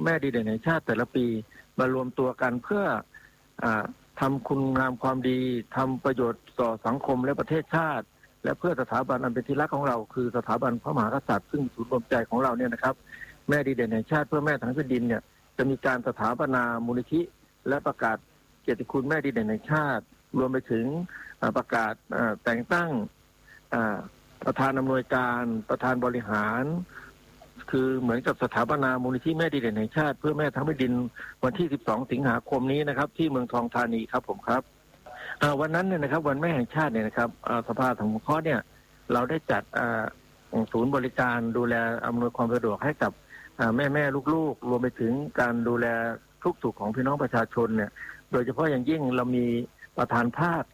ม่ดีเด่นแห่งชาติแต่ละปีมารวมตัวกันเพื่อทำคุณงามความดีทำประโยชน์ต่อสังคมและประเทศชาติและเพื่อสถาบันอันเป็นที่รักของเราคือสถาบันพระมหากษัตริย์ซึ่งศูนย์รวมใจของเราเนี่ยนะครับแม่ดีเด่นแห่งชาติเพื่อแม่ทั้งแผ่นดินเนี่ยจะมีการสถาปนามูลนิธิและประกาศเกียรติคุณแม่ดีเด่นแห่งชาติรวมไปถึงประกาศแต่งตั้งประธานอำนวยการประธานบริหารคือเหมือนกับสถาปนามูลนิธิแม่ดีเด่นแห่งชาติเพื่อแม่ทั้งแผ่นดินวันที่12 สิงหาคมนี้นะครับที่เมืองทองธานีครับผมครับวันนั้นเนี่ยนะครับวันแม่แห่งชาติเนี่ยนะครับสภาสังคมเนี่ยเราได้จัดศูนย์บริการดูแลอำนวยความสะดวกให้กับแม่ลูกๆรวมไปถึงการดูแลทุกสุขของพี่น้องประชาชนเนี่ยโดยเฉพาะอย่างยิ่งเรามีประธานภาค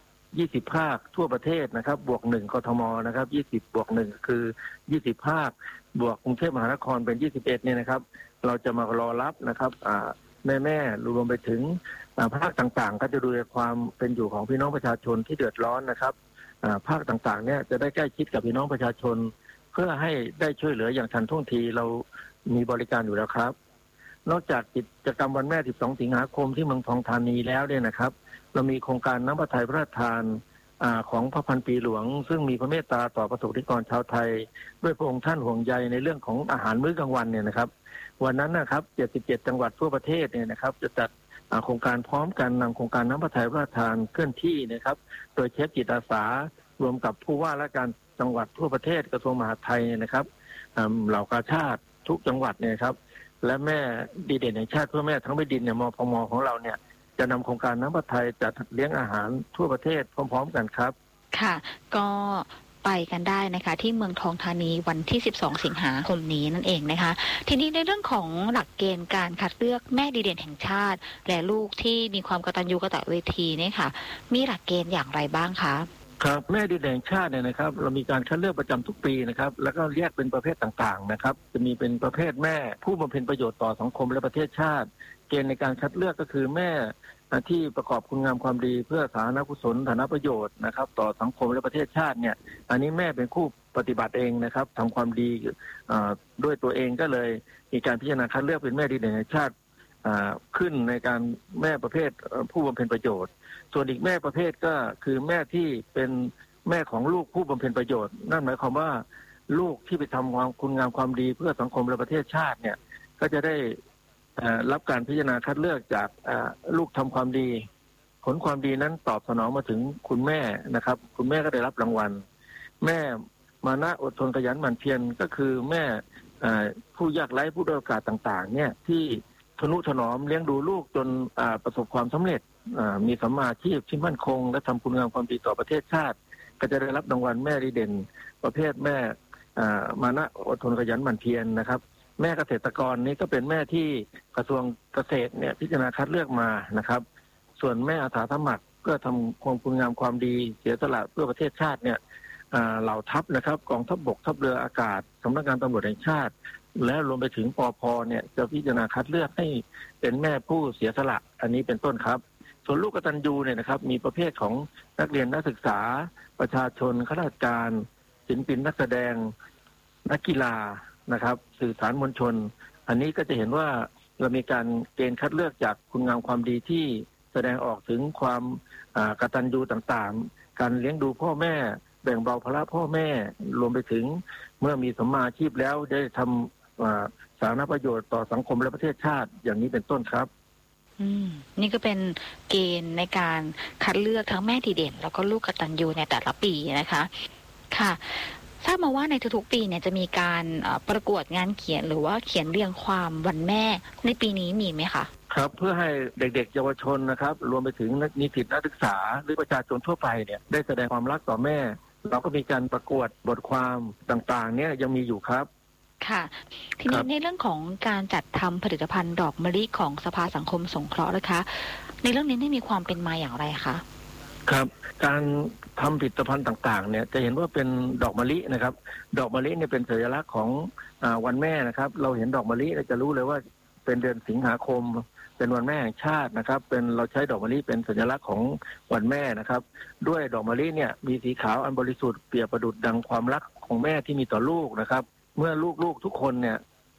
20 ภาคทั่วประเทศนะครับบวก1กทมนะครับ20บวก1คือ20 ภาคบวกกรุงเทพมหานครเป็น21เนี่ยนะครับเราจะมารอรับนะครับแม่รวมไปถึงภาคต่างๆก็จะดูแลความเป็นอยู่ของพี่น้องประชาชนที่เดือดร้อนนะครับภาคต่างๆเนี่ยจะได้ใกล้ชิดกับพี่น้องประชาชนเพื่อให้ได้ช่วยเหลืออย่างทันท่วงทีเรามีบริการอยู่แล้วครับนอกจากกิจกรรมวันแม่12 สิงหาคมที่เมืองทองธานีแล้วเนี่ยนะครับเรามีโครงการน้ำพระทัยพระราชทานของพระพันปีหลวงซึ่งมีพระเมตตาต่อประสบนิกรชาวไทยด้วยพระองค์ท่านห่วงใยในเรื่องของอาหารมื้อกลางวันเนี่ยนะครับวันนั้นนะครับ77 จังหวัดทั่วประเทศเนี่ยนะครับจะจัดโครงการพร้อมกันนำโครงการน้ำพระทัยพระราชทานเคลื่อนที่นะครับโดยเชฟจิตอาสารวมกับผู้ว่าราชการจังหวัดทั่วประเทศกระทรวงมหาดไทยนะครับเหล่ากาชาติทุกจังหวัดเนี่ยครับและแม่ดีเด่นแห่งชาติเพื่อแม่ทั้งแผ่นดินเนี่ยมพมของเราเนี่ยจะนำโครงการน้ำพระทัยจัดเลี้ยงอาหารทั่วประเทศพร้อมๆกันครับค่ะก็ไปกันได้นะคะที่เมืองทองธานีวันที่12 สิงหาคมนี้นั่นเองนะคะทีนี้ในเรื่องของหลักเกณฑ์การคัดเลือกแม่ดีเด่นแห่งชาติและลูกที่มีความกตัญญูกตเวทีเนี่ยค่ะมีหลักเกณฑ์อย่างไรบ้างคะครับแม่ดีเด่นแห่งชาติเนี่ยนะครับเรามีการคัดเลือกประจำทุกปีนะครับแล้วก็แยกเป็นประเภทต่างๆนะครับจะมีเป็นประเภทแม่ผู้บำเพ็ญประโยชน์ต่อสังคมและประเทศชาติเกณฑ์ในการคัดเลือกก็คือแม่ที่ประกอบคุณงามความดีเพื่อสาธารณกุศลฐานะประโยชน์นะครับต่อสังคมและประเทศชาติเนี่ยอันนี้แม่เป็นผู้ปฏิบัติเองนะครับทำความดีด้วยตัวเองก็เลยมีการพิจารณาคัดเลือกเป็นแม่ดีเด่นแห่งชาติขึ้นในการแม่ประเภทผู้บำเพ็ญประโยชน์ส่วนอีกแม่ประเภทก็คือแม่ที่เป็นแม่ของลูกผู้บำเพ็ญประโยชน์นั่นหมายความว่าลูกที่ไปทำความคุณงามความดีเพื่อสังคมและประเทศชาติเนี่ยก็จะได้รับการพิจารณาคัดเลือกจากลูกทำความดีผลความดีนั้นตอบสนองมาถึงคุณแม่นะครับคุณแม่ก็ได้รับรางวัลแม่มานะอดทนขยันหมั่นเพียรก็คือแม่ผู้ยากไร้ผู้ด้อยโอกาสต่างๆเนี่ยที่ทนุถนอมเลี้ยงดูลูกจนประสบความสำเร็จมีสัมมาอาชีพที่มั่นคงและทำคุณงามความดีต่อประเทศชาติก็จะได้รับรางวัลแม่ดีเด่นประเภทแม่มานะอดทนขยันหมั่นเพียรนะครับแม่เกษตรกรนี้ก็เป็นแม่ที่กระทรวงเกษตรเนี่ยพิจารณาคัดเลือกมานะครับส่วนแม่อาสาสมัครก็ทำความคุณงามความดีเสียสละเพื่อประเทศชาติเนี่ยเหล่าทัพนะครับกองทัพบกทัพเรืออากาศสำนักงานตำรวจแห่งชาติและรวมไปถึงปภ.เนี่ยจะพิจารณาคัดเลือกให้เป็นแม่ผู้เสียสละอันนี้เป็นต้นครับส่วนลูกกตัญญูเนี่ยนะครับมีประเภทของนักเรียนนักศึกษาประชาชนข้าราชการศิลปินนักแสดงนักกีฬานะครับสื่อสารมวลชนอันนี้ก็จะเห็นว่าเรามีการเกณฑ์คัดเลือกจากคุณงามความดีที่แสดงออกถึงความกตัญญูต่างๆการเลี้ยงดูพ่อแม่แบ่งเบาภาระพ่อแม่รวมไปถึงเมื่อมีสัมมาอาชีพแล้วได้ทำสาธารณประโยชน์ต่อสังคมและประเทศชาติอย่างนี้เป็นต้นครับนี่ก็เป็นเกณฑ์ในการคัดเลือกทั้งแม่ดีเด่นแล้วก็ลูกกตัญญูในแต่ละปีนะคะค่ะทราบมาว่าในทุกๆปีเนี่ยจะมีการประกวดงานเขียนหรือว่าเขียนเรียงความวันแม่ในปีนี้มีไหมคะครับเพื่อให้เด็กๆเยาวชนนะครับรวมไปถึงนิสิตนักศึกษาหรือประชาชนทั่วไปเนี่ยได้แสดงความรักต่อแม่เราก็มีการประกวดบทความต่างๆเนี่ยยังมีอยู่ครับค่ะทีนี้ในเรื่องของการจัดทำผลิตภัณฑ์ดอกมะลิของสภาสังคมสงเคราะห์นะคะในเรื่องนี้ได้มีความเป็นมาอย่างไรคะครับการทำผลิตภัณฑ์ต่างๆเนี่ยจะเห็นว่าเป็นดอกมะลินะครับดอกมะลิเนี่ยเป็นสัญลักษณ์ของวันแม่นะครับเราเห็นดอกมะลิเราจะรู้เลยว่าเป็นเดือนสิงหาคมเป็นวันแม่แห่งชาตินะครับเป็นเราใช้ดอกมะลิเป็นสัญลักษณ์ของวันแม่นะครับด้วยดอกมะลิเนี่ยมีสีขาวอันบริสุทธิ์เปรียบประดุจดังความรักของแม่ที่มีต่อลูกนะครับเมื่อลูกๆทุกคนเนี่ย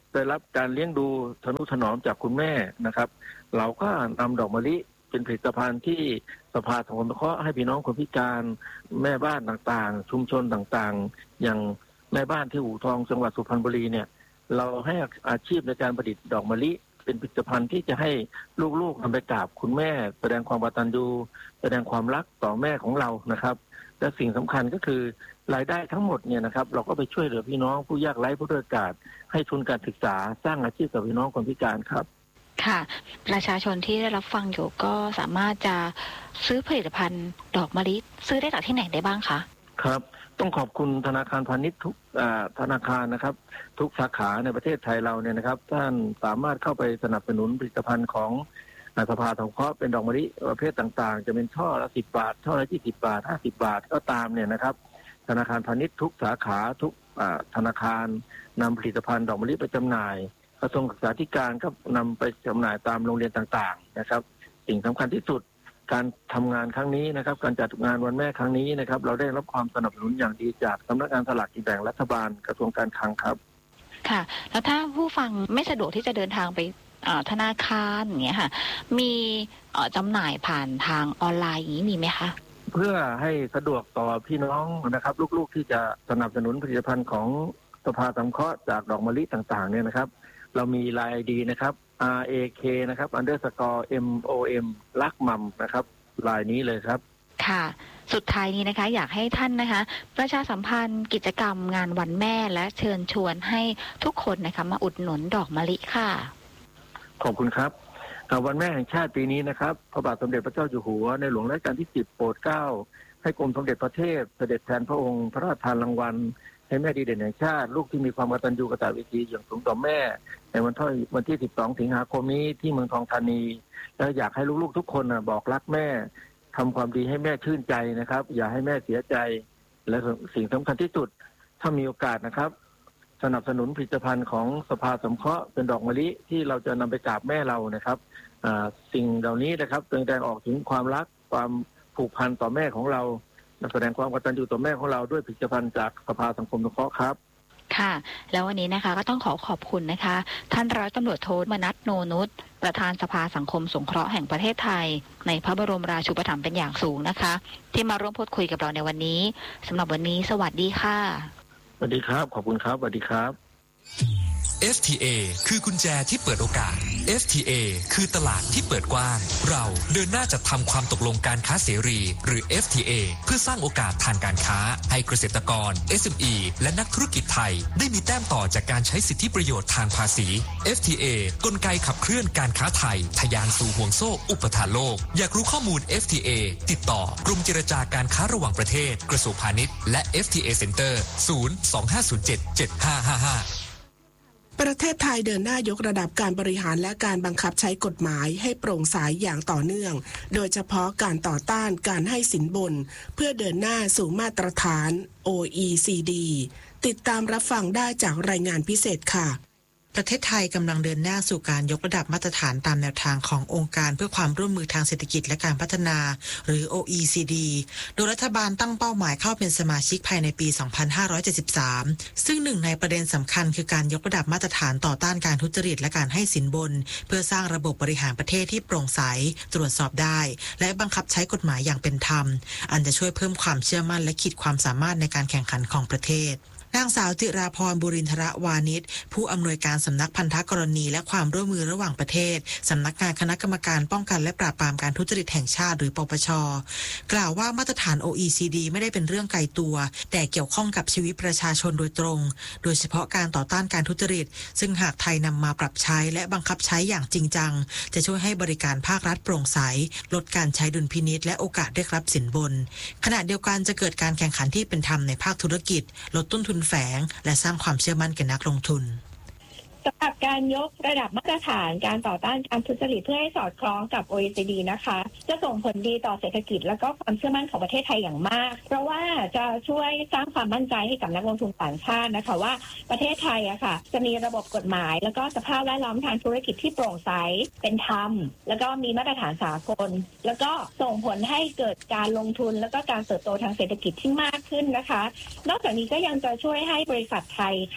ได้รับการเลี้ยงดูทนุถนอมจากคุณแม่นะครับเราก็นำดอกมะลิเป็นผลิตภัณฑ์ที่สภาสังคมสงเคราะห์ให้พี่น้องคนพิการแม่บ้านต่างๆชุมชนต่างๆอย่างแม่บ้านที่อู่ทองจังหวัดสุพรรณบุรีเนี่ยเราให้อาชีพในการผลิตดอกมะลิเป็นผลิตภัณฑ์ที่จะให้ลูกๆนำไปกราบคุณแม่แสดงความกตัญญูแสดงความรักต่อแม่ของเรานะครับและสิ่งสำคัญก็คือรายได้ทั้งหมดเนี่ยนะครับเราก็ไปช่วยเหลือพี่น้องผู้ยากไร้ผู้ด้อยโอกาสให้ทุนการศึกษาสร้างอาชีพกับพี่น้องคนพิการครับค่ะประชาชนที่ได้รับฟังอยู่ก็สามารถจะซื้อผลิตภัณฑ์ดอกมะลิซื้อได้จากที่ไหนได้บ้างคะครับต้องขอบคุณธนาคารพาณิชย์ทุกธนาคารนะครับทุกสาขาในประเทศไทยเราเนี่ยนะครับท่านสามารถเข้าไปสนับสนุนผลิตภัณฑ์ของสภาสงเคราะห์เป็นดอกมะลิประเภทต่างๆจะเป็นช่อละ10 บาทช่อละ20 บาท50 บาทก็ตามเนี่ยนะครับธนาคารพาณิชย์ทุกสาขาทุกธนาคารนำผลิตภัณฑ์ดอกมะลิไปจำหน่ายกระทรวงศึกษาธิการก็นำไปจำหน่ายตามโรงเรียนต่างๆนะครับสิ่งสำคัญที่สุดการทำงานครั้งนี้นะครับการจัดงานวันแม่ครั้งนี้นะครับเราได้รับความสนับสนุนอย่างดีจากสำนักงานสลากกินแบ่งรัฐบาลกระทรวงการคลังครับค่ะแล้วถ้าผู้ฟังไม่สะดวกที่จะเดินทางไปธนาคารอย่างเงี้ยค่ะมีจำหน่ายผ่านทางออนไลน์อย่างนี้มีไหมคะเพื่อให้สะดวกต่อพี่น้องนะครับลูกๆที่จะสนับสนุนผลิตภัณฑ์ของสภาสังเคราะห์จากดอกมะลิต่างๆเนี่ยนะครับเรามี LINE ID นะครับ RAK นะครับ _MOM รักมัมนะครับลายนี้เลยครับค่ะสุดท้ายนี้นะคะอยากให้ท่านนะคะประชาสัมพันธ์กิจกรรมงานวันแม่และเชิญชวนให้ทุกคนนะคะมาอุดหนุนดอกมะลิค่ะขอบคุณครับวันแม่แห่งชาติปีนี้นะครับพระบาทสมเด็จพระเจ้าอยู่หัวในหลวงรัชกาลที่10โปรดเกล้าให้กรมสมเด็จพระเทพเสด็จแทนพระองค์พระราชทานรางวัลให้แม่ดีเด่นแห่งชาติลูกที่มีความกตัญญูกตเวทีอย่างสูงต่อแม่ในวันที่12 สิงหาคมนี้ที่เมืองทองธานีแล้วอยากให้ลูกๆทุกคนบอกรักแม่ทำความดีให้แม่ชื่นใจนะครับอย่าให้แม่เสียใจและสิ่งสำคัญที่สุดถ้ามีโอกาสนะครับสนับสนุนผลิตภัณฑ์ของสภาสงเคราะห์เป็นดอกมะลิที่เราจะนำไปกราบแม่เรานะครับสิ่งเหล่านี้นะครับแสดงออกถึงความรักความผูกพันต่อแม่ของเราแสดงความกตัญญูต่อแม่ของเราด้วยผลิตภัณฑ์จากสภาสังคมสงเคราะห์ครับค่ะแล้ววันนี้นะคะก็ต้องขอบคุณนะคะท่านร้อยตำรวจโทมนัส โนนุชประธานสภาสังคมสงเคราะห์แห่งประเทศไทยในพระบรมราชูปถัมภ์เป็นอย่างสูงนะคะที่มาร่วมพูดคุยกับเราในวันนี้สำหรับวันนี้สวัสดีค่ะสวัสดีครับขอบคุณครับสวัสดีครับ FTA คือกุญแจที่เปิดโอกาส FTA คือตลาดที่เปิดกว้างเราเดินหน้าจัดทำความตกลงการค้าเสรีหรือ FTA เพื่อสร้างโอกาสทางการค้าให้เกษตรกร SME และนักธุรกิจไทยได้มีแต้มต่อจากการใช้สิทธิประโยชน์ทางภาษี FTA กลไกขับเคลื่อนการค้าไทยทะยานสู่ห่วงโซ่อุปทานโลกอยากรู้ข้อมูล FTA ติดต่อกรมเจรจาการค้าระหว่างประเทศกระทรวงพาณิชย์และ FTA Center 025077555 ประเทศไทยเดินหน้ายกระดับการบริหารและการบังคับใช้กฎหมายให้โปร่งใสอย่างต่อเนื่องโดยเฉพาะการต่อต้านการให้สินบนเพื่อเดินหน้าสู่มาตรฐาน OECD ติดตามรับฟังได้จากรายงานพิเศษค่ะประเทศไทยกำลังเดินหน้าสู่การยกระดับมาตรฐานตามแนวทางขององค์การเพื่อความร่วมมือทางเศรษฐกิจและการพัฒนาหรือ OECD โดยรัฐบาลตั้งเป้าหมายเข้าเป็นสมาชิกภายในปี 2573 ซึ่งหนึ่งในประเด็นสำคัญคือการยกระดับมาตรฐานต่อต้านการทุจริตและการให้สินบนเพื่อสร้างระบบบริหารประเทศที่โปร่งใสตรวจสอบได้และบังคับใช้กฎหมายอย่างเป็นธรรมอันจะช่วยเพิ่มความเชื่อมั่นและขีดความสามารถในการแข่งขันของประเทศนางสาวจิราพรบุรินทรวานิชผู้อำนวยการสำนักพันธกรณีและความร่วมมือระหว่างประเทศสำนักงานคณะกรรมการป้องกันและปราบปรามการทุจริตแห่งชาติหรือปปช.กล่าวว่ามาตรฐาน OECD ไม่ได้เป็นเรื่องไกลตัวแต่เกี่ยวข้องกับชีวิตประชาชนโดยตรงโดยเฉพาะการต่อต้านการทุจริตซึ่งหากไทยนำมาปรับใช้และบังคับใช้อย่างจริงจังจะช่วยให้บริการภาครัฐโปร่งใสลดการใช้ดุลพินิจและโอกาสได้รับสินบนขณะเดียวกันจะเกิดการแข่งขันที่เป็นธรรมในภาคธุรกิจลดต้นทุนแฝงและสร้างความเชื่อมั่นแก่นักลงทุนสำหรับการยกระดับมาตรฐานการต่อต้านการทุจริตเพื่อให้สอดคล้องกับ OECD นะคะจะส่งผลดีต่อเศรษฐกิจและก็ความเชื่อมั่นของประเทศไทยอย่างมากเพราะว่าจะช่วยสร้างความมั่นใจให้กับนักลงทุนต่างชาตินะคะว่าประเทศไทยอะค่ะจะมีระบบกฎหมายแล้วก็สภาพแวดล้อมทางธุรกิจที่โปร่งใสเป็นธรรมแล้วก็มีมาตรฐานสากลแล้วก็ส่งผลให้เกิดการลงทุนแล้วก็การเติบโตทางเศรษฐกิจที่มากขึ้นนะคะนอกจากนี้ก็ยังจะช่วยให้บริษัทไทยค่ะ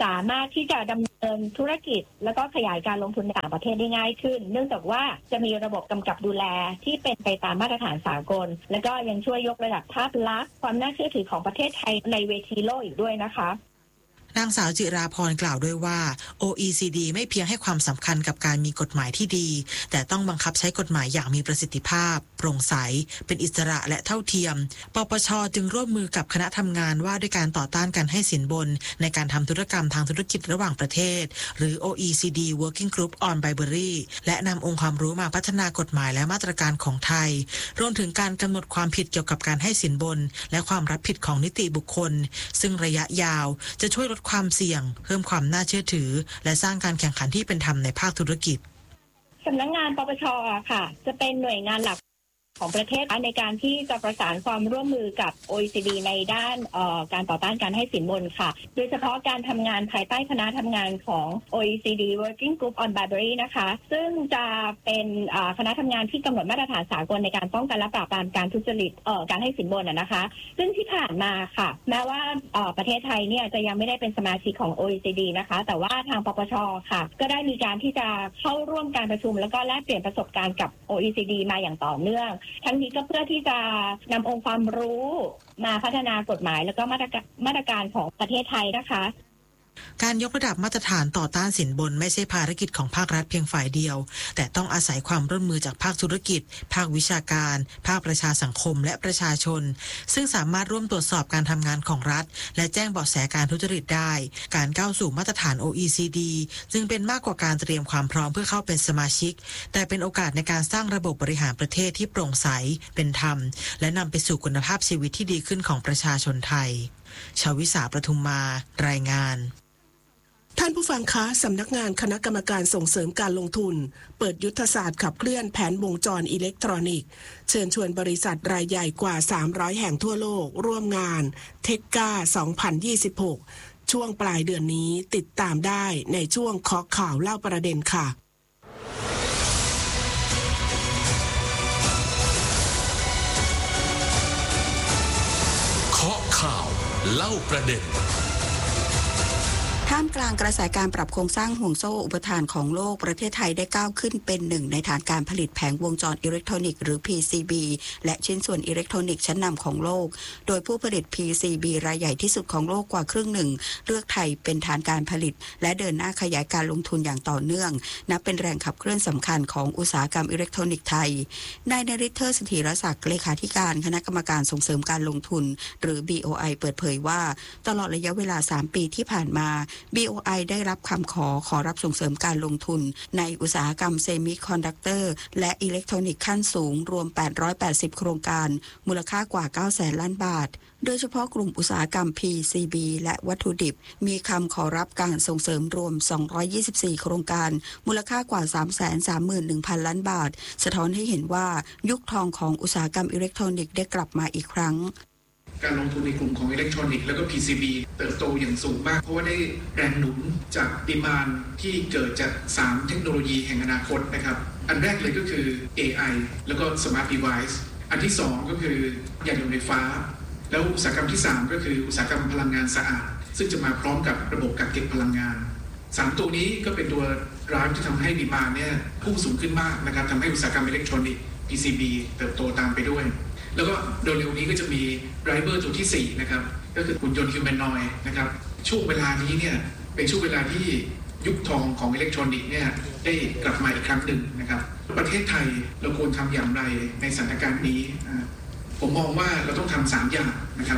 สามารถที่จะดำเนินธุรกิจแล้วก็ขยายการลงทุนในต่างประเทศได้ง่ายขึ้นเนื่องจากว่าจะมีระบบกำกับดูแลที่เป็นไปตามมาตรฐานสากลและก็ยังช่วยยกระดับภาพลักษณ์ความน่าเชื่อถือของประเทศไทยในเวทีโลกอีกด้วยนะคะนางสาวจิราพรกล่าวด้วยว่า OECD ไม่เพียงให้ความสำคัญกับการมีกฎหมายที่ดีแต่ต้องบังคับใช้กฎหมายอย่างมีประสิทธิภาพโปร่งใสเป็นอิสระและเท่าเทียมปปช.จึงร่วมมือกับคณะทำงานว่าด้วยการต่อต้านการให้สินบนในการทำธุรกรรมทางธุรกิจระหว่างประเทศหรือ OECD Working Group on Bribery และนำองค์ความรู้มาพัฒนากฎหมายและมาตรการของไทยรวมถึงการกำหนดความผิดเกี่ยวกับการให้สินบนและความรับผิดของนิติบุคคลซึ่งระยะยาวจะช่วยลดความเสี่ยงเพิ่มความน่าเชื่อถือและสร้างการแข่งขันที่เป็นธรรมในภาคธุรกิจสำนักงานปปช.ค่ะจะเป็นหน่วยงานหลักของประเทศในการที่จะประสานความร่วมมือกับ OECD ในด้านการต่อต้านการให้สินบนค่ะโดยเฉพาะการทำงานภายใต้คณะทำงานของ OECD Working Group on Bribery นะคะซึ่งจะเป็นคณะทำงานที่กำหนดมาตรฐานสากลในการป้องกันและปราบปรามการทุจริตการให้สินบนนะคะซึ่งที่ผ่านมาค่ะแม้ว่าประเทศไทยเนี่ยจะยังไม่ได้เป็นสมาชิกของ OECD นะคะแต่ว่าทางปปช.ค่ะก็ได้มีการที่จะเข้าร่วมการประชุมแล้วก็แลกเปลี่ยนประสบการณ์กับ OECD มาอย่างต่อเนื่องทั้งนี้ก็เพื่อที่จะนำองค์ความรู้มาพัฒนากฎหมายแล้วก็มาตรการของประเทศไทยนะคะการยกระดับมาตรฐานต่อต้านสินบนไม่ใช่ภารกิจของภาครัฐเพียงฝ่ายเดียวแต่ต้องอาศัยความร่วมมือจากภาคธุรกิจภาควิชาการภาคประชาสังคมและประชาชนซึ่งสามารถร่วมตรวจสอบการทำงานของรัฐและแจ้งเบาะแสการทุจริตได้การก้าวสู่มาตรฐาน OECD จึงเป็นมากกว่าการเตรียมความพร้อมเพื่อเข้าเป็นสมาชิกแต่เป็นโอกาสในการสร้างระบบบริหารประเทศที่โปร่งใสเป็นธรรมและนำไปสู่คุณภาพชีวิตที่ดีขึ้นของประชาชนไทยชวิสาประทุมมารายงานท่านผู้ฟังคะสำนักงานคณะกรรมการส่งเสริมการลงทุนเปิดยุทธศาสตร์ขับเคลื่อนแผนวงจรอิเล็กทรอนิกส์เชิญชวนบริษัทรายใหญ่กว่า300แห่งทั่วโลกร่วมงานเทคก้า2026ช่วงปลายเดือนนี้ติดตามได้ในช่วงเคาะข่าวเล่าประเด็นค่ะเคาะข่าวเล่าประเด็นท่ามกลางกระแสการปรับโครงสร้างห่วงโซ่อุปทานของโลกประเทศไทยได้ก้าวขึ้นเป็นหนึ่งในฐานการผลิตแผงวงจรอิเล็กทรอนิกส์หรือ PCB และชิ้นส่วนอิเล็กทรอนิกส์ชั้นนำของโลกโดยผู้ผลิต PCB รายใหญ่ที่สุดของโลกกว่าครึ่งหนึ่งเลือกไทยเป็นฐานการผลิตและเดินหน้าขยายการลงทุนอย่างต่อเนื่องนับเป็นแรงขับเคลื่อนสำคัญของอุตสาหกรรมอิเล็กทรอนิกส์ไทยนายนฤทธิ์ เทิดเสถียรศักดิ์เลขาธิการคณะกรรมการส่งเสริมการลงทุนหรือ BOI เปิดเผยว่าตลอดระยะเวลา3ปีที่ผ่านมา BOI ได้รับคำขอรับส่งเสริมการลงทุนในอุตสาหกรรมเซมิคอนดักเตอร์และอิเล็กทรอนิกส์ขั้นสูงรวม880โครงการมูลค่ากว่า 900,000 ล้านบาทโดยเฉพาะกลุ่มอุตสาหกรรม PCB และวัตถุดิบมีคำขอรับการส่งเสริมรวม224โครงการมูลค่ากว่า 331,000 ล้านบาทสะท้อนให้เห็นว่ายุคทองของอุตสาหกรรมอิเล็กทรอนิกส์ได้กลับมาอีกครั้งการลงทุนในกลุ่มของอิเล็กทรอนิกส์แล้วก็ PCB เติบโตอย่างสูงมากเพราะว่าได้แรงหนุนจากดีมานด์ที่เกิดจาก3เทคโนโลยีแห่งอนาคตนะครับอันแรกเลยก็คือ AI แล้วก็ Smart Device อันที่2ก็คือยานยนต์ไฟฟ้าแล้วอุตสาหกรรมที่3ก็คืออุตสาหกรรมพลังงานสะอาดซึ่งจะมาพร้อมกับระบบกักเก็บพลังงาน3ตัวนี้ก็เป็นตัวร้ายที่ทำให้ดีมานด์เนี่ยพุ่งสูงขึ้นมากนะครับทำให้อุตสาหกรรมอิเล็กทรอนิกส์ PCB เติบโตตามไปด้วยแล้วก็โดยเร็วนี้ก็จะมีไดรเวอร์ตัวที่4นะครับก็คือหุ่นยนต์ฮิวแมนนอยด์นะครับช่วงเวลานี้เนี่ยเป็นช่วงเวลาที่ยุคทองของอิเล็กทรอนิกส์เนี่ยได้กลับมาอีกครั้งหนึ่งนะครับประเทศไทยเราควรทำอย่างไรในสถานการณ์นี้ผมมองว่าเราต้องทำ3อย่างนะครับ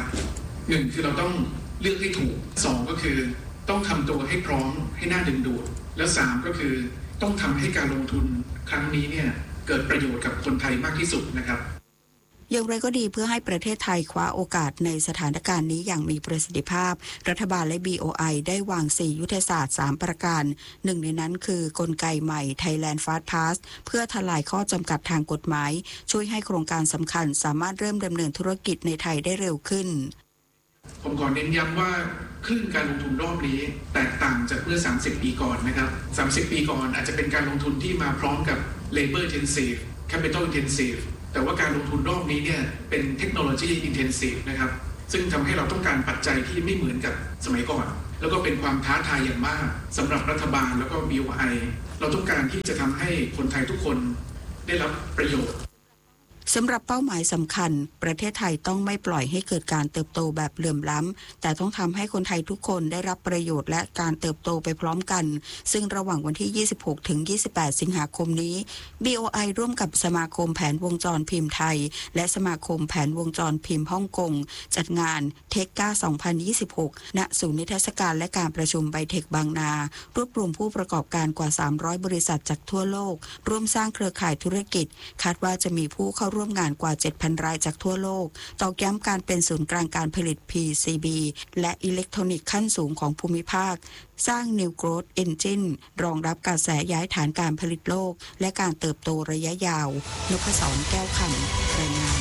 1คือเราต้องเลือกให้ถูก2ก็คือต้องทำตัวให้พร้อมให้น่าดึงดูดแล้ว3ก็คือต้องทำให้การลงทุนครั้งนี้เนี่ยเกิดประโยชน์กับคนไทยมากที่สุดนะครับอย่างไรก็ดีเพื่อให้ประเทศไทยคว้าโอกาสในสถานการณ์นี้อย่างมีประสิทธิภาพรัฐบาลและ BOI ได้วาง4ยุทธศาสตร์3ประการหนึ่งในนั้นคือกลไกใหม่ Thailand Fast Pass เพื่อทลายข้อจำกัดทางกฎหมายช่วยให้โครงการสำคัญสามารถเริ่มดำเนินธุรกิจในไทยได้เร็วขึ้นผมขอเน้นย้ำว่าคลื่นการลงทุนรอบนี้แตกต่างจากเมื่อ30ปีก่อนนะครับ30ปีก่อนอาจจะเป็นการลงทุนที่มาพร้อมกับ Labor Intensive Capital Intensiveแต่ว่าการลงทุนรอบนี้เนี่ยเป็น Technology Intensive นะครับซึ่งทำให้เราต้องการปัจจัยที่ไม่เหมือนกับสมัยก่อนแล้วก็เป็นความท้าทายอย่างมากสำหรับรัฐบาลแล้วก็ BOI เราต้องการที่จะทำให้คนไทยทุกคนได้รับประโยชน์สำหรับเป้าหมายสำคัญประเทศไทยต้องไม่ปล่อยให้เกิดการเติบโตแบบเหลื่อมล้ำแต่ต้องทำให้คนไทยทุกคนได้รับประโยชน์และการเติบโตไปพร้อมกันซึ่งระหว่างวันที่ 26 ถึง 28 สิงหาคมนี้ BOI ร่วมกับสมาคมแผนวงจรพิมพ์ไทยและสมาคมแผนวงจรพิมพ์ฮ่องกงจัดงานเทคก้า 2026 ณ ศูนย์นิทรรศการและการประชุมไบเทคบางนารวบรวมผู้ประกอบการกว่า 300 บริษัทจากทั่วโลกร่วมสร้างเครือข่ายธุรกิจคาดว่าจะมีผู้เข้าร่วมงานกว่า 7,000 รายจากทั่วโลกตอกย้ำการเป็นศูนย์กลางการผลิต PCB และอิเล็กทรอนิกส์ขั้นสูงของภูมิภาคสร้าง New Growth Engine รองรับกระแสย้ายฐานการผลิตโลกและการเติบโตระยะยาวนพศร แก้วคำรายงาน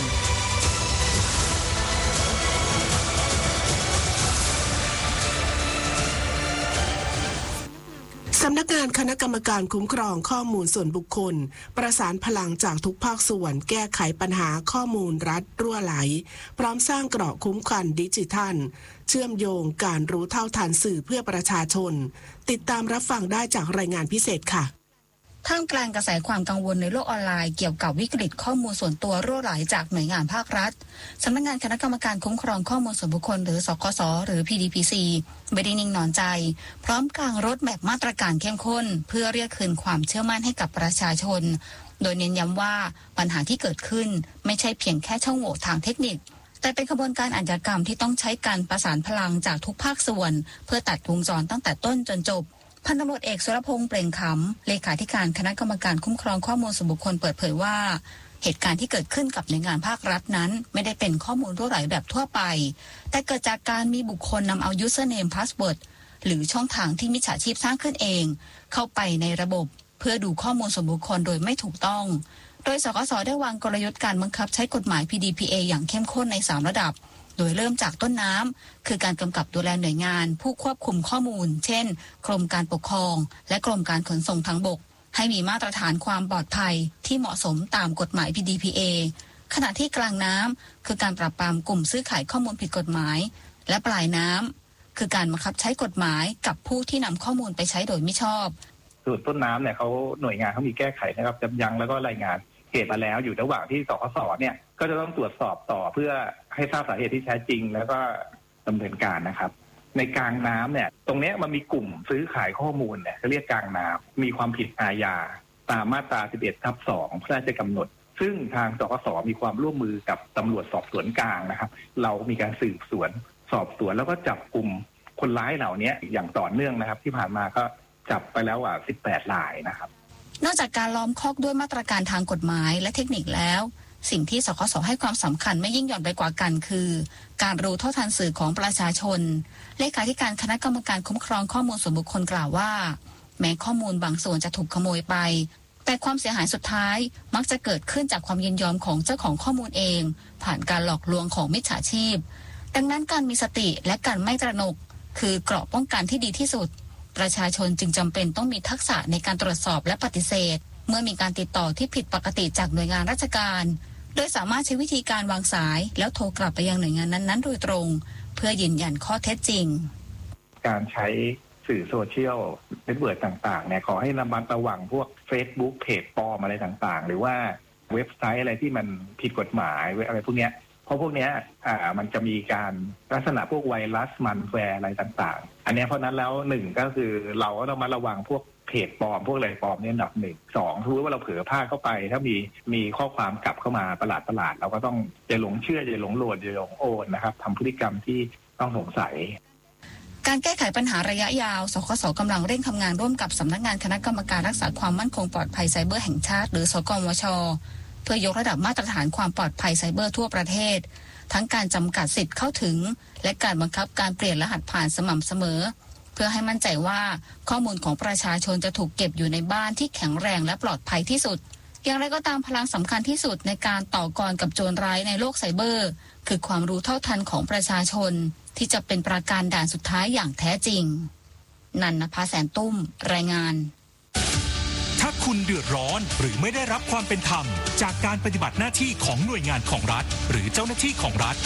สำนักงานคณะกรรมการคุ้มครองข้อมูลส่วนบุคคลประสานพลังจากทุกภาคส่วนแก้ไขปัญหาข้อมูลรัฐรั่วไหลพร้อมสร้างเกราะคุ้มกันดิจิทัลเชื่อมโยงการรู้เท่าทันสื่อเพื่อประชาชนติดตามรับฟังได้จากรายงานพิเศษค่ะท่ามกลางกระแสความกังวลในโลกออนไลน์เกี่ยวกับวิกฤตข้อมูลส่วนตัวรั่วไหลจากหน่วยงานภาครัฐสำนักงานคณะกรรมการคุ้มครองข้อมูลส่วนบุคคลหรือสคสหรือ PDPC ไม่ได้นิ่งนอนใจพร้อมกางรถแมพมาตรการเข้มข้นเพื่อเรียกคืนความเชื่อมั่นให้กับประชาชนโดยเน้นย้ำว่าปัญหาที่เกิดขึ้นไม่ใช่เพียงแค่ช่องโหว่ทางเทคนิคแต่เป็นกระบวนการอาชญากรรมที่ต้องใช้การประสานพลังจากทุกภาคส่วนเพื่อตัดวงจรตั้งแต่ต้นจนจบพันตำรวจเอกสุรพงษ์เปล่งขำเลขาธิการคณะกรรมการคุ้มครองข้อมูลส่วนบุคคลเปิดเผยว่าเหตุการณ์ที่เกิดขึ้นกับหน่วยงานภาครัฐนั้นไม่ได้เป็นข้อมูลรั่วไหลแบบทั่วไปแต่เกิดจากการมีบุคคลนำเอา username password หรือช่องทางที่มิจฉาชีพสร้างขึ้นเองเข้าไปในระบบเพื่อดูข้อมูลส่วนบุคคลโดยไม่ถูกต้องโดยสคสได้วางกลยุทธ์การบังคับใช้กฎหมาย PDPA อย่างเข้มข้นใน3ระดับโดยเริ่มจากต้นน้ำคือการกำกับดูแลหน่วยงานผู้ควบคุมข้อมูลเช่นกรมการปกครองและกรมการขนส่งทางบกให้มีมาตรฐานความปลอดภัยที่เหมาะสมตามกฎหมาย PDPA ขณะที่กลางน้ำคือการปราบปรามกลุ่มซื้อขายข้อมูลผิดกฎหมายและปลายน้ำคือการบังคับใช้กฎหมายกับผู้ที่นำข้อมูลไปใช้โดยมิชอบส่วนต้นน้ำเนี่ยเขาหน่วยงานเขามีแก้ไขนะครับยับยั้งแล้วก็รายงานเหตุมาแล้วอยู่ระหว่างที่สคสเนี่ยก็จะต้องตรวจสอบต่อเพื่อให้ทราบสาเหตุที่แท้จริงแล้วก็ดำเนินการนะครับในกลางน้ำเนี่ยตรงนี้มันมีกลุ่มซื้อขายข้อมูลเนี่ยเขาเรียกกลางน้ำมีความผิดอาญาตามมาตรา 11/2 พระราชกำหนดซึ่งทางสคสมีความร่วมมือกับตำรวจสอบสวนกลางนะครับเรามีการสืบสวนสอบสวนแล้วก็จับกลุ่มคนร้ายเหล่านี้อย่างต่อเนื่องนะครับที่ผ่านมาก็จับไปแล้ว18 รายนะครับนอกจากการล้อมคอกด้วยมาตรการทางกฎหมายและเทคนิคแล้วสิ่งที่สคสให้ความสำคัญไม่ยิ่งหย่อนไปกว่ากันคือการรู้เท่าทันสื่อของประชาชนเลขาธิการคณะกรรมการคุ้มครองข้อมูลส่วนบุคคลกล่าวว่าแม้ข้อมูลบางส่วนจะถูกขโมยไปแต่ความเสียหายสุดท้ายมักจะเกิดขึ้นจากความยินยอมของเจ้าของข้อมูลเองผ่านการหลอกลวงของมิจฉาชีพดังนั้นการมีสติและการไม่ตระหนกคือเกราะป้องกันที่ดีที่สุดประชาชนจึงจำเป็นต้องมีทักษะในการตรวจสอบและปฏิเสธเมื่อมีการติดต่อที่ผิดปกติจากหน่วยงานราชการโดยสามารถใช้วิธีการวางสายแล้วโทรกลับไปยังหน่วยงานนั้นๆโดยตรงเพื่อยืนยันข้อเท็จจริงการใช้สื่อโซเชียลเน็ตเวิร์กต่างๆเนี่ยขอให้ระมัดระวังพวก Facebook เพจปลอมอะไรต่างๆหรือว่าเว็บไซต์อะไรที่มันผิดกฎหมายอะไรพวกเนี้ยเพราะพวกนี้มันจะมีการลักษณะพวกไวรัสมันแวร์อะไรต่างๆอันนี้เพราะนั้นแล้ว1ก็คือเราก็ต้องมาระวังพวกเพจปลอมพวกอะไรปลอมนี่อันดับ1 2ถือว่าเราเผลอพลาดเข้าไปถ้ามีข้อความกลับเข้ามาประหลาดเราก็ต้องอย่าหลงเชื่ออย่าหลงโหลดอย่าหลงโอนนะครับทำพฤติกรรมที่ต้องสงสัยการแก้ไขปัญหาระยะยาวสคสกำลังเร่งทำงานร่วมกับสำนักงานคณะกรรมการรักษาความมั่นคงปลอดภัยไซเบอร์แห่งชาติหรือสกมช.เพื่อยกระดับมาตรฐานความปลอดภัยไซเบอร์ทั่วประเทศทั้งการจำกัดสิทธิ์เข้าถึงและการบังคับการเปลี่ยนรหัสผ่านสม่ำเสมอเพื่อให้มั่นใจว่าข้อมูลของประชาชนจะถูกเก็บอยู่ในบ้านที่แข็งแรงและปลอดภัยที่สุดอย่างไรก็ตามพลังสำคัญที่สุดในการต่อกรกับโจรร้ายในโลกไซเบอร์คือความรู้เท่าทันของประชาชนที่จะเป็นประการด่านสุดท้ายอย่างแท้จริงนันนภาแสนตุ้มรายงานถ้าคุณเดือดร้อนหรือไม่ได้รับความเป็นธรรมจากการปฏิบัติหน้าที่ของหน่วยงานของรัฐหรือเจ้าหน้าที่ของรัฐ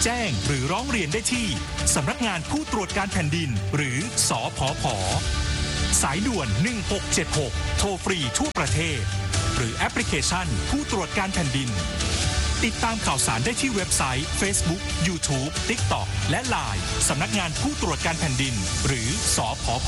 แจ้งหรือร้องเรียนได้ที่สำนักงานผู้ตรวจการแผ่นดินหรือสผผ.สายด่วน1676โทรฟรีทั่วประเทศหรือแอปพลิเคชันผู้ตรวจการแผ่นดินติดตามข่าวสารได้ที่เว็บไซต์ Facebook YouTube TikTok และ LINE สำนักงานผู้ตรวจการแผ่นดินหรือสผผ.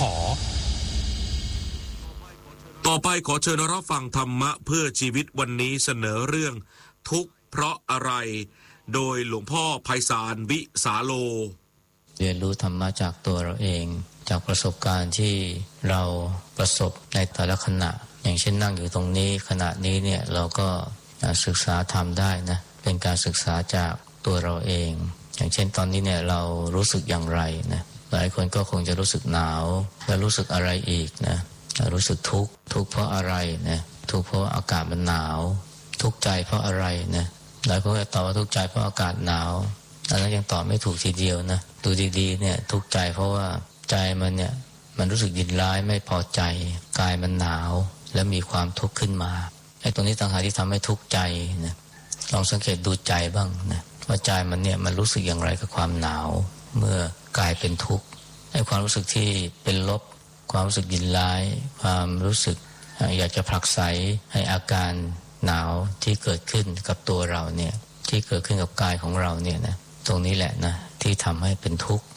ต่อไปขอเชิญรับฟังธรรมะเพื่อชีวิตวันนี้เสนอเรื่องทุกข์เพราะอะไรโดยหลวงพ่อไพศาลวิสาโลเรียนรู้ธรรมะจากตัวเราเองจากประสบการณ์ที่เราประสบในแต่ละขณะอย่างเช่นนั่งอยู่ตรงนี้ขณะนี้เนี่ยเราก็ศึกษาธรรมได้นะเป็นการศึกษาจากตัวเราเองอย่างเช่นตอนนี้เนี่ยเรารู้สึกอย่างไรนะหลายคนก็คงจะรู้สึกหนาวและรู้สึกอะไรอีกนะรู้สึกทุกข์เพราะอะไรนะทุกข์เพราะอากาศมันหนาวทุกข์ใจเพราะอะไรนะหลายคนก็ตอบว่าทุกข์ใจเพราะอากาศหนาวอันนั้นยังตอบไม่ถูกทีเดียวนะดูดีๆเนี่ยทุกข์ใจเพราะว่าใจมันเนี่ยมันรู้สึกยินร้ายไม่พอใจกายมันหนาวแล้วมีความทุกข์ขึ้นมาไอ้ตรงนี้ต่างหากที่ทำให้ทุกข์ใจนะลองสังเกตดูใจบ้างนะว่าใจมันเนี่ยมันรู้สึกอย่างไรกับความหนาวเมื่อกายเป็นทุกข์ไอ้ความรู้สึกที่เป็นลบความรู้สึกยินร้ายความรู้สึกอยากจะผลักไสให้อาการหนาวที่เกิดขึ้นกับตัวเราเนี่ยที่เกิดขึ้นกับกายของเราเนี่ยนะตรงนี้แหละนะที่ทำให้เป็นทุกข์